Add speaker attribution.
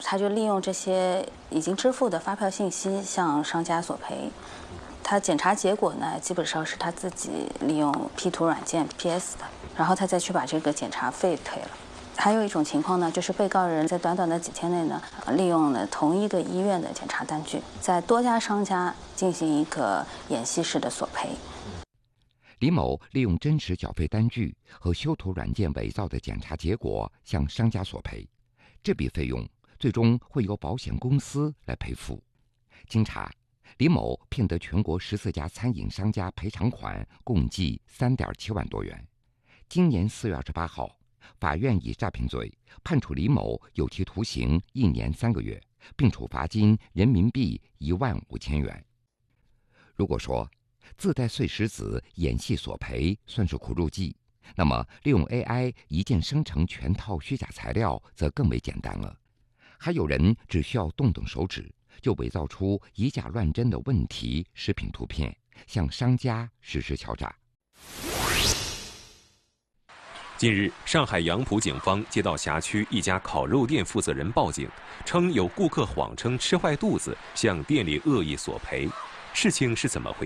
Speaker 1: 他就利用这些已经支付的发票信息向商家索赔。他检查结果呢，基本上是他自己利用 P 图软件 PS 的，然后他再去把这个检查费退了。还有一种情况呢，就是被告人在短短的几天内呢，利用了同一个医院的检查单据，在多家商家进行一个演戏式的索赔。
Speaker 2: 李某利用真实缴费单据和修图软件伪造的检查结果向商家索赔，这笔费用最终会由保险公司来赔付。经查，李某骗得全国14家餐饮商家赔偿款共计3.7万多元。今年4月28号，法院以诈骗罪判处李某有期徒刑1年3个月，并处罚金人民币15000元。如果说自带碎石子演戏索赔算是苦肉计，那么利用 AI 一键生成全套虚假材料则更为简单了。还有人只需要动动手指，就伪造出以假乱真的问题食品图片，向商家实施敲诈。
Speaker 3: 近日，上海杨浦警方接到辖区一家烤肉店负责人报警，称有顾客谎称吃坏肚子，向店里恶意索赔。事情是怎么回事？